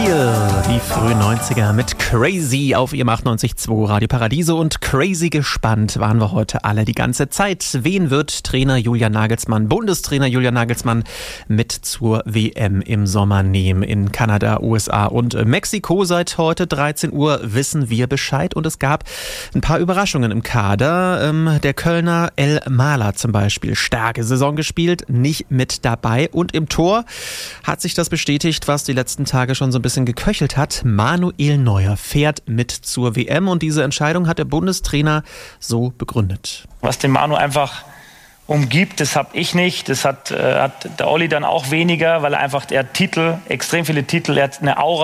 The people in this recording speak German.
Seal, die frühen 90er mit Crazy auf ihrem 98.2 Radio Paradiso, und crazy gespannt waren wir heute alle die ganze Zeit. Wen wird Trainer Julian Nagelsmann, Bundestrainer Julian Nagelsmann, mit zur WM im Sommer nehmen in Kanada, USA und Mexiko? Seit heute 13 Uhr wissen wir Bescheid, und es gab ein paar Überraschungen im Kader. Der Kölner El Mahler zum Beispiel, starke Saison gespielt, nicht mit dabei, und im Tor hat sich das bestätigt, was die letzten Tage schon so ein bisschen geköchelt hat. Manuel Neuer fährt mit zur WM, und diese Entscheidung hat der Bundestrainer so begründet. Was den Manu einfach umgibt, das habe ich nicht. Das hat der Olli dann auch weniger, weil er einfach, der hat Titel, extrem viele Titel, er hat eine Aura.